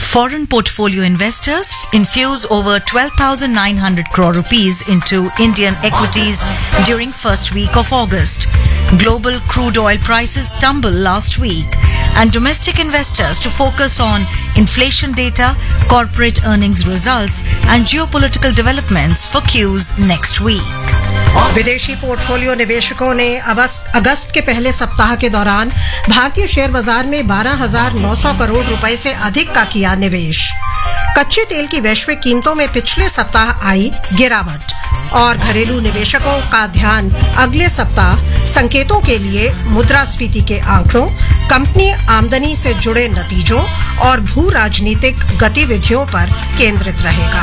Foreign portfolio investors infuse over 12,900 crore rupees into Indian equities during first week of August. Global crude oil prices tumbled last week, and domestic investors to focus on inflation data, corporate earnings results, and geopolitical developments for Qs next week. विदेशी portfolio निवेशकों ने अगस्त के पहले सप्ताह के दौरान भारतीय share बाजार में 12,900 करोड़ रुपए से अधिक का किया निवेश। कच्चे तेल की वैश्विक कीमतों में पिछले सप्ताह आई गिरावट और घरेलू निवेशकों का ध्यान अगले सप्ताह संकेतों के लिए मुद्रास्फीति के आंकड़ों, कंपनी आमदनी से जुड़े नतीजों और भू राजनीतिक गतिविधियों पर केंद्रित रहेगा।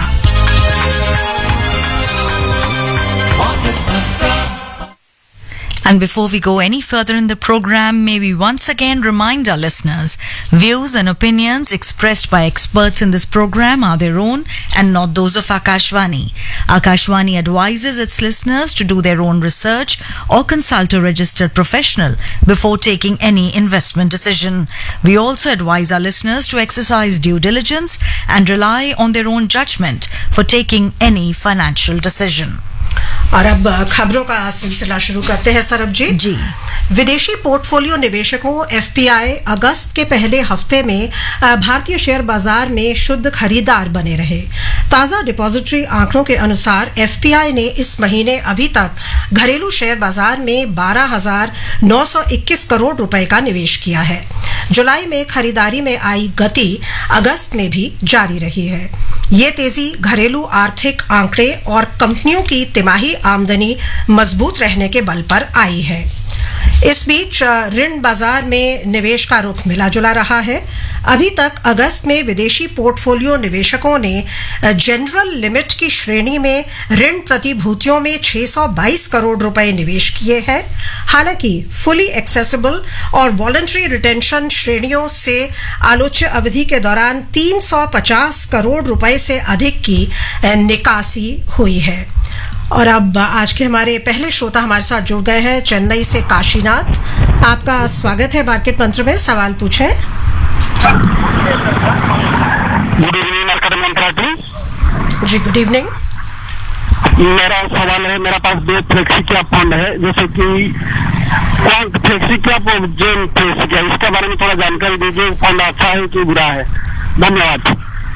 And before we go any further in the program, may we once again remind our listeners, views and opinions expressed by experts in this program are their own and not those of Akashvani. Akashvani advises its listeners to do their own research or consult a registered professional before taking any investment decision. We also advise our listeners to exercise due diligence and rely on their own judgment for taking any financial decision. और अब खबरों का सिलसिला शुरू करते हैं सरबजीत जी। विदेशी portfolio निवेशकों एफपीआई अगस्त के पहले हफ्ते में भारतीय शेयर बाजार में शुद्ध खरीदार बने रहे। ताजा डिपॉजिटरी आंकड़ों के अनुसार एफपीआई ने इस महीने अभी तक घरेलू शेयर बाजार में 12,921 करोड़ रुपए का निवेश किया है। जुलाई में खरीदारी में आई गति अगस्त में भी जारी रही है। ये तेजी घरेलू आर्थिक आंकड़े और कंपनियों की तिमाही आमदनी मजबूत रहने के बल पर आई है। इस बीच ऋण बाजार में निवेश का रुख मिला जुला रहा है। अभी तक अगस्त में विदेशी पोर्टफोलियो निवेशकों ने जनरल लिमिट की श्रेणी में ऋण प्रतिभूतियों में 622 करोड़ रुपए निवेश किए हैं। हालांकि फुली एक्सेसिबल और वॉलंटरी रिटेंशन श्रेणियों से आलोच्य अवधि के दौरान 350 करोड़ रुपए से अधिक की निकासी हुई है। और अब आज के हमारे पहले श्रोता हमारे साथ जुड़ गए हैं चेन्नई से काशीनाथ। आपका स्वागत है मार्केट मंत्र में, सवाल पूछें। गुड इवनिंग मार्केट मंत्र जी, गुड इवनिंग। मेरा सवाल है, मेरा पास 2 फ्लेक्सी कैप फंड है, जैसे कि फ्लेक्सी कैप और जेन फ्लेक्सी कैप, इसके बारे में थोड़ा जानकारी दीजिए। फंड अच्छा है कि बुरा है? धन्यवाद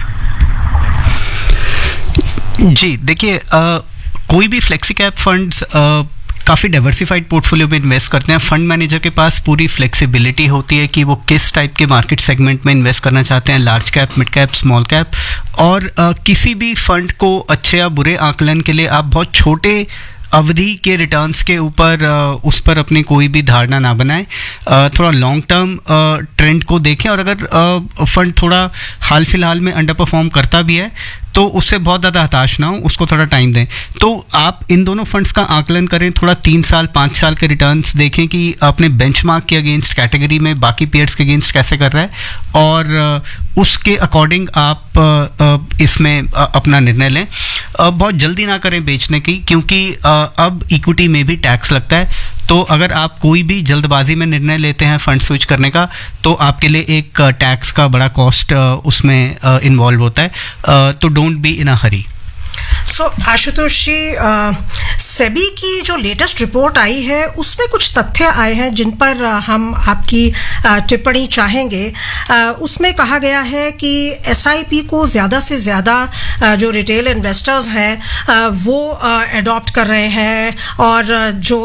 जी। देखिए, कोई भी फ्लेक्सी कैप फंड्स काफ़ी डाइवर्सिफाइड पोर्टफोलियो में इन्वेस्ट करते हैं। फंड मैनेजर के पास पूरी फ्लेक्सिबिलिटी होती है कि वो किस टाइप के मार्केट सेगमेंट में इन्वेस्ट करना चाहते हैं, large cap, mid cap, small cap. और किसी भी फंड को अच्छे या बुरे आकलन के लिए आप बहुत छोटे अवधि के रिटर्न्स के ऊपर उस पर अपनी कोई भी धारणा ना बनाएं। थोड़ा लॉन्ग टर्म ट्रेंड को देखें, और अगर फंड थोड़ा हाल फिलहाल में अंडर परफॉर्म करता भी है तो उससे बहुत ज़्यादा हताश ना हो, उसको थोड़ा टाइम दें। तो आप इन दोनों फंड्स का आकलन करें, थोड़ा 3 साल 5 साल के रिटर्न्स देखें कि अपने बेंचमार्क के अगेंस्ट, कैटेगरी में बाकी पेयर्स के अगेंस्ट कैसे कर रहा है, और उसके अकॉर्डिंग आप इसमें अपना निर्णय लें। बहुत जल्दी ना करें बेचने की, क्योंकि अब इक्विटी में भी टैक्स लगता है। तो अगर आप कोई भी जल्दबाजी में निर्णय लेते हैं फंड स्विच करने का, तो आपके लिए एक टैक्स का बड़ा कॉस्ट उसमें इन्वॉल्व होता है। तो डोंट बी इन अ हरी। सो आशुतोष जी, सेबी की जो लेटेस्ट रिपोर्ट आई है उसमें कुछ तथ्य आए हैं जिन पर हम आपकी टिप्पणी चाहेंगे। उसमें कहा गया है कि एसआईपी को ज़्यादा से ज़्यादा जो रिटेल इन्वेस्टर्स हैं वो अडॉप्ट कर रहे हैं, और जो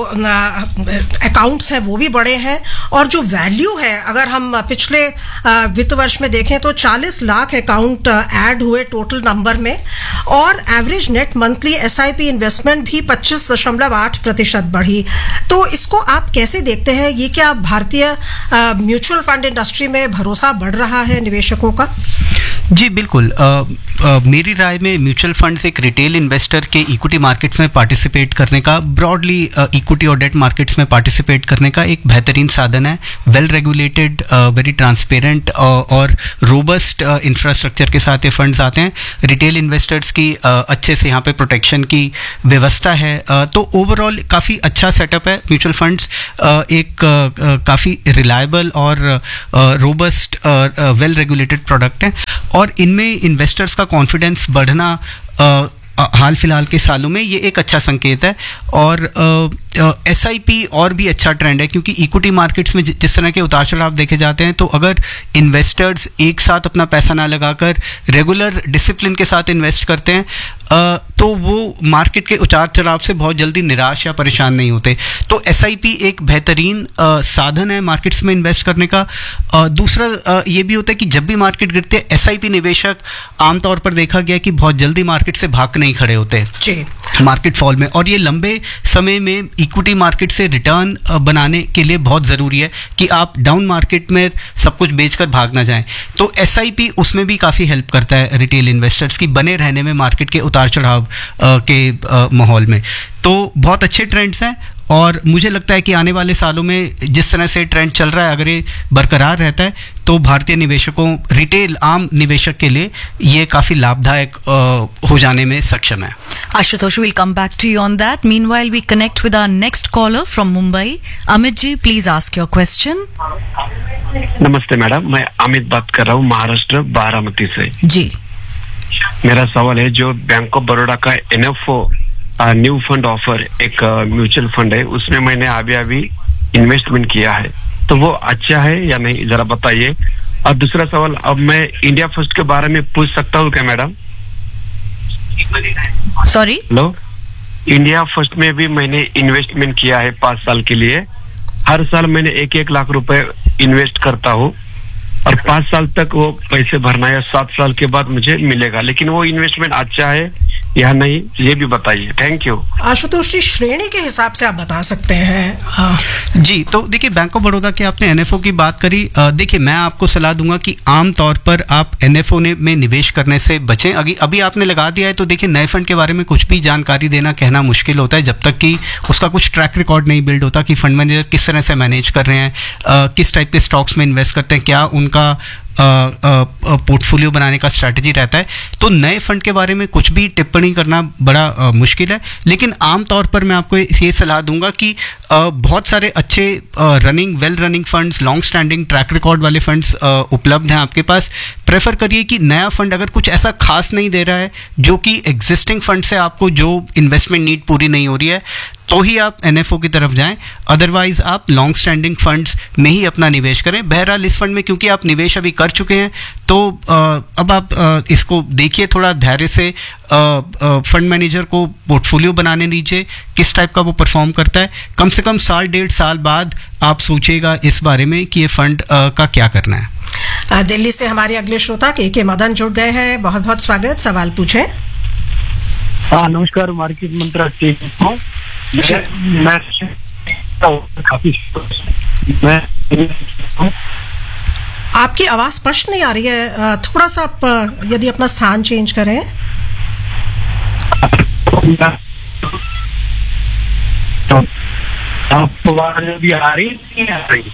अकाउंट्स हैं वो भी बड़े हैं, और जो वैल्यू है, अगर हम पिछले वित्त वर्ष में देखें तो 40 लाख अकाउंट ऐड हुए टोटल नंबर में, और average net monthly SIP investment भी 25.8% बढ़ी। तो इसको आप कैसे देखते हैं? ये क्या भारतीय म्यूचुअल फंड इंडस्ट्री में भरोसा बढ़ रहा है निवेशकों का? जी बिल्कुल। मेरी राय में म्यूचुअल फंड्स एक रिटेल इन्वेस्टर के इक्विटी मार्केट्स में पार्टिसिपेट करने का, ब्रॉडली इक्विटी और डेट मार्केट्स में पार्टिसिपेट करने का एक बेहतरीन साधन है। वेल रेगुलेटेड, वेरी ट्रांसपेरेंट और रोबस्ट इंफ्रास्ट्रक्चर के साथ ये फंड्स आते हैं। रिटेल इन्वेस्टर्स की अच्छे से यहाँ पे प्रोटेक्शन की व्यवस्था है। तो ओवरऑल काफ़ी अच्छा सेटअप है। म्यूचुअल फंड्स एक काफ़ी रिलायबल और रोबस्ट वेल रेगुलेटेड प्रोडक्ट है। और इनमें इन्वेस्टर्स का कॉन्फिडेंस बढ़ना हाल फिलहाल के सालों में ये एक अच्छा संकेत है। और SIP और भी अच्छा ट्रेंड है, क्योंकि इक्विटी मार्केट्स में जिस तरह के उतार चढ़ाव देखे जाते हैं, तो अगर इन्वेस्टर्स एक साथ अपना पैसा ना लगाकर रेगुलर डिसिप्लिन के साथ इन्वेस्ट करते हैं तो वो मार्केट के उतार चढ़ाव से बहुत जल्दी निराश या परेशान नहीं होते। तो SIP एक बेहतरीन साधन है मार्केट्स में इन्वेस्ट करने का। दूसरा ये भी होता है कि जब भी मार्केट गिरती है, SIP निवेशक आमतौर पर देखा गया कि बहुत जल्दी मार्केट से भाग नहीं खड़े होते मार्केट फॉल में, और ये लंबे समय में इक्विटी मार्केट से रिटर्न बनाने के लिए बहुत ज़रूरी है कि आप डाउन मार्केट में सब कुछ बेचकर भाग ना जाएं। तो SIP उसमें भी काफ़ी हेल्प करता है रिटेल इन्वेस्टर्स की बने रहने में मार्केट के उतार चढ़ाव के माहौल में। तो बहुत अच्छे ट्रेंड्स हैं, और मुझे लगता है कि आने वाले सालों में जिस तरह से ट्रेंड चल रहा है, अगर ये बरकरार रहता है तो भारतीय निवेशकों, रिटेल आम निवेशक के लिए ये काफ़ी लाभदायक हो जाने में सक्षम है। Ashutosh, we'll come back to you on that. Meanwhile, we connect with our next caller from Mumbai. Amit ji, please ask your question. नमस्ते मैडम, मैं अमित बात कर रहा हूँ महाराष्ट्र बारामती से। जी, मेरा सवाल है, जो बैंक ऑफ बड़ौदा का NFO न्यू फंड ऑफर एक म्यूचुअल फंड है, उसमें मैंने अभी इन्वेस्टमेंट किया है, तो वो अच्छा है या नहीं, जरा बताइए। और दूसरा सवाल, अब मैं इंडिया फर्स्ट के बारे में पूछ सकता हूँ क्या madam? Sorry, hello, India first में भी मैंने इन्वेस्टमेंट किया है 5 साल के लिए। हर साल मैंने 1-1 लाख रुपए इन्वेस्ट करता हूँ, और 5 साल तक वो पैसे भरना है, 7 साल के बाद मुझे मिलेगा। लेकिन वो इन्वेस्टमेंट अच्छा है या नहीं, ये भी बताइए। Thank you. आशुतोष जी, श्रेणी के हिसाब से आप बता सकते हैं। जी, तो देखिए, बैंक ऑफ बड़ौदा के आपने NFO की बात करी। देखिए, मैं आपको सलाह दूंगा कि आम तौर पर आप NFO में निवेश करने से बचें। अभी आपने लगा दिया है, तो देखिए, नए फंड के बारे में कुछ भी जानकारी देना, कहना मुश्किल होता है जब तक कि उसका कुछ ट्रैक रिकॉर्ड नहीं बिल्ड होता कि फंड मैनेजर किस तरह से मैनेज कर रहे हैं, किस टाइप के स्टॉक्स में इन्वेस्ट करते हैं, क्या उनका पोर्टफोलियो बनाने का स्ट्रैटेजी रहता है। तो नए फंड के बारे में कुछ भी टिप्पणी करना बड़ा मुश्किल है। लेकिन आमतौर पर मैं आपको ये सलाह दूंगा कि बहुत सारे अच्छे well running funds, long standing track record वाले फंड्स उपलब्ध हैं आपके पास। प्रेफर करिए कि नया फंड अगर कुछ ऐसा खास नहीं दे रहा है जो कि एग्जिस्टिंग फंड से आपको जो इन्वेस्टमेंट नीड पूरी नहीं हो रही है, तो ही आप NFO की तरफ जाएं। अदरवाइज आप लॉन्ग स्टैंडिंग फंड्स में ही अपना निवेश करें। बहरहाल इस फंड में क्योंकि आप निवेश अभी कर चुके हैं, तो अब आप इसको देखिए थोड़ा धैर्य से। फंड मैनेजर को पोर्टफोलियो बनाने दीजिए, किस टाइप का वो परफॉर्म करता है। कम से कम 1.5 साल बाद आप सोचिएगा इस बारे में कि ये फंड का क्या करना है। दिल्ली से हमारे अगले श्रोता के मदन जुड़ गए हैं। बहुत बहुत स्वागत, सवाल पूछें। हाँ, नमस्कार मार्केट मंत्रा टीम को। मैं काफी आपकी आवाज स्पष्ट नहीं आ रही है, थोड़ा सा आप यदि अपना स्थान चेंज करें। आपको आवाज अभी आ रही नहीं आ रही?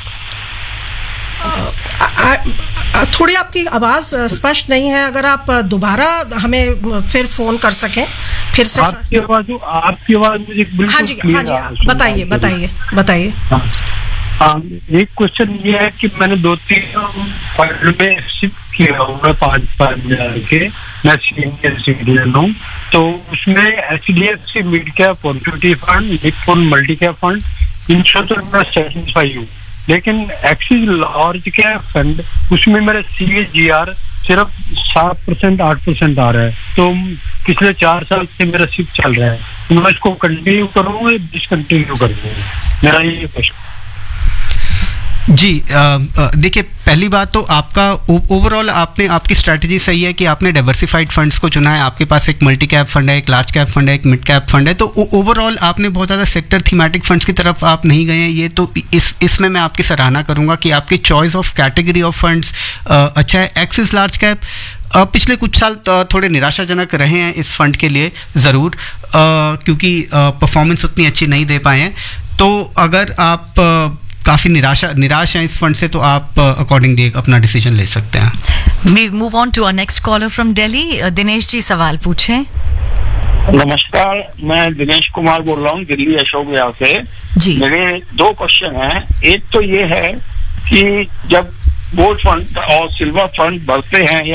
थोड़ी आपकी आवाज स्पष्ट नहीं है, अगर आप दोबारा हमें फिर फोन कर सकें फिर से। आपकी आवाज मुझे बिल्कुल हाँ जी, बताइए। एक क्वेश्चन ये है कि मैंने 2-3 फंड में शिफ्ट किया हुआ 5 हजार के, मैं सीनियर सिटीजन हूँ। तो उसमें HDFC mid cap 150 fund, Nippon multi cap fund, इन सब तो मैं सेटिस्फाई हूँ। लेकिन एक्सिस लार्ज कैप फंड, उसमें मेरा CAGR सिर्फ 7%, 8% आ रहा है। तो पिछले 4 साल से मेरा शिफ्ट चल रहा है, तो मैं इसको कंटिन्यू करूँगा या डिसकंटिन्यू कर दूंगा, मेरा ये क्वेश्चन। जी, देखिए, पहली बात तो आपका ओवरऑल आपकी स्ट्रैटेजी सही है कि आपने डाइवर्सिफाइड फंड्स को चुना है। आपके पास एक मल्टी कैप फंड है, एक लार्ज कैप फंड है, एक मिड कैप फंड है। तो ओवरऑल आपने बहुत ज़्यादा सेक्टर थीमेटिक फंड्स की तरफ आप नहीं गए हैं। ये तो इसमें मैं आपकी सराहना करूंगा कि आपकी choice of category of funds अच्छा है। एक्सिस लार्ज कैप पिछले कुछ साल थोड़े निराशाजनक रहे हैं इस फंड के लिए ज़रूर, क्योंकि परफॉर्मेंस उतनी अच्छी नहीं दे पाए हैं। तो अगर आप काफ़ी निराश हैं इस फंड से, तो आप अकॉर्डिंगली अपना डिसीजन ले सकते हैं। We move on to our next caller from Delhi. Dinesh ji, सवाल पूछें। नमस्कार, मैं दिनेश कुमार बोल रहा हूँ दिल्ली अशोक विहार से जी। मेरे 2 क्वेश्चन हैं। एक तो ये है कि जब गोल्ड फंड और सिल्वर फंड बढ़ते हैं